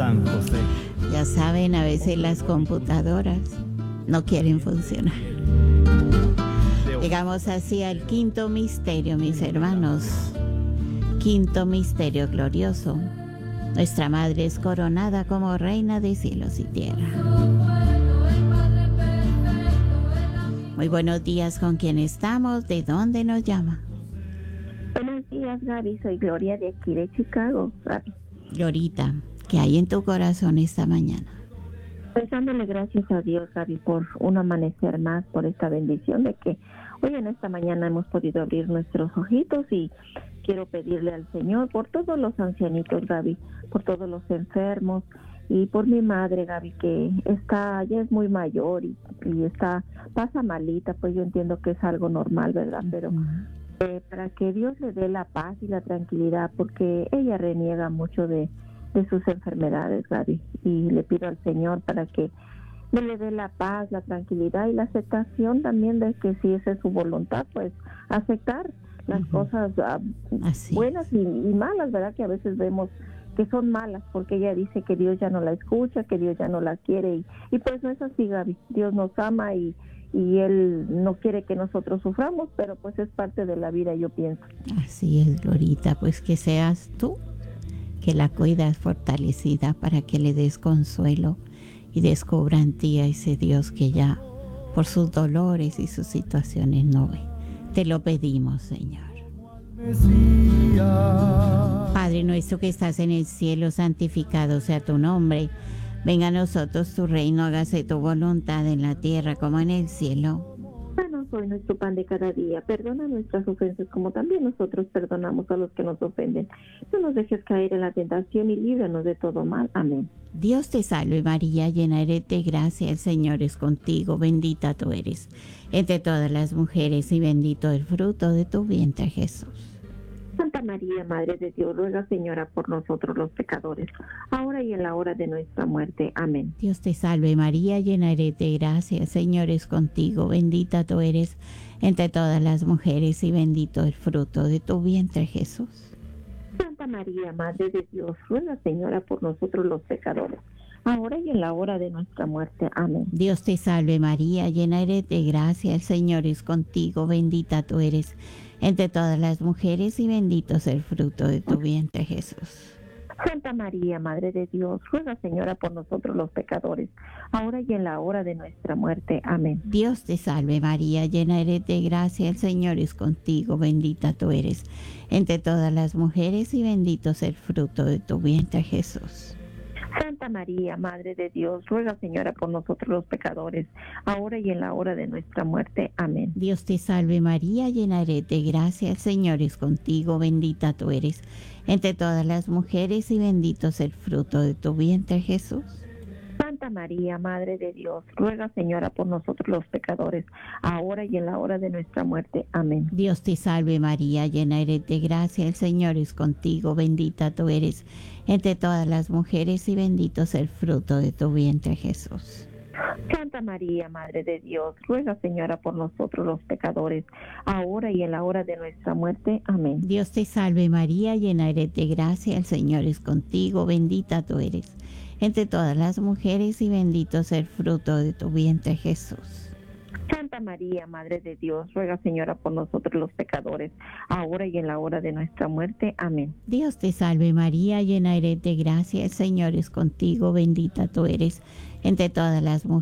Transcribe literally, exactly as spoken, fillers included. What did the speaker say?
San José. Ya saben, a veces las computadoras no quieren funcionar. Llegamos así al quinto misterio, mis hermanos. Quinto misterio glorioso. Nuestra Madre es coronada como Reina de cielos y tierra. Muy buenos días, ¿con quién estamos? ¿De dónde nos llama? Buenos días, Gaby. Soy Gloria de aquí de Chicago, Gaby. Glorita, ¿qué hay en tu corazón esta mañana? Pues dándole gracias a Dios, Gaby, por un amanecer más, por esta bendición de que hoy en esta mañana hemos podido abrir nuestros ojitos, y quiero pedirle al Señor por todos los ancianitos, Gaby, por todos los enfermos, y por mi madre, Gaby, que está, ya es muy mayor y, y está, pasa malita, pues yo entiendo que es algo normal, ¿verdad? Pero eh, para que Dios le dé la paz y la tranquilidad, porque ella reniega mucho de, de sus enfermedades, Gaby, y le pido al Señor para que le dé la paz, la tranquilidad y la aceptación también de que si esa es su voluntad, pues aceptar las uh-huh. cosas uh, buenas y, y malas, ¿verdad? Que a veces vemos que son malas, porque ella dice que Dios ya no la escucha, que Dios ya no la quiere, y, y pues no es así, Gaby. Dios nos ama y, y Él no quiere que nosotros suframos, pero pues es parte de la vida, yo pienso. Así es, Glorita, pues que seas tú que la cuidas fortalecida para que le des consuelo y descubra en ti a ese Dios que ya por sus dolores y sus situaciones no ve. Te lo pedimos, Señor. Padre nuestro que estás en el cielo, santificado sea tu nombre. Venga a nosotros tu reino, hágase tu voluntad en la tierra como en el cielo. Danos hoy nuestro pan de cada día. Perdona nuestras ofensas como también nosotros perdonamos a los que nos ofenden. No nos dejes caer en la tentación y líbranos de todo mal. Amén. Dios te salve María, llena eres de gracia, el Señor es contigo, bendita tú eres entre todas las mujeres y bendito el fruto de tu vientre, Jesús. Santa María, Madre de Dios, ruega, Señora, por nosotros los pecadores, ahora y en la hora de nuestra muerte. Amén. Dios te salve María, llena eres de gracia, el Señor es contigo, bendita tú eres entre todas las mujeres y bendito el fruto de tu vientre, Jesús. Santa María, Madre de Dios, ruega, Señora, por nosotros los pecadores, ahora y en la hora de nuestra muerte. Amén. Dios te salve María, llena eres de gracia, el Señor es contigo, bendita tú eres entre todas las mujeres y bendito es el fruto de tu vientre, Jesús. Santa María, Madre de Dios, ruega, Señora, por nosotros los pecadores, ahora y en la hora de nuestra muerte. Amén. Dios te salve María, llena eres de gracia, el Señor es contigo, bendita tú eres entre todas las mujeres y bendito es el fruto de tu vientre, Jesús. Santa María, Madre de Dios, ruega, Señora, por nosotros los pecadores, ahora y en la hora de nuestra muerte. Amén. Dios te salve María, llena eres de gracia, el Señor es contigo, bendita tú eres entre todas las mujeres y bendito es el fruto de tu vientre, Jesús. Santa María, Madre de Dios, ruega, Señora, por nosotros los pecadores, ahora y en la hora de nuestra muerte. Amén. Dios te salve María, llena eres de gracia, el Señor es contigo, bendita tú eres entre todas las mujeres y bendito es el fruto de tu vientre, Jesús. Santa María, Madre de Dios, ruega, Señora, por nosotros los pecadores, ahora y en la hora de nuestra muerte. Amén. Dios te salve María, llena eres de gracia, el Señor es contigo, bendita tú eres entre todas las mujeres y bendito es el fruto de tu vientre, Jesús. Santa María, Madre de Dios, ruega, Señora, por nosotros los pecadores, ahora y en la hora de nuestra muerte. Amén. Dios te salve María, llena eres de gracia, el Señor es contigo, bendita tú eres entre todas las mujeres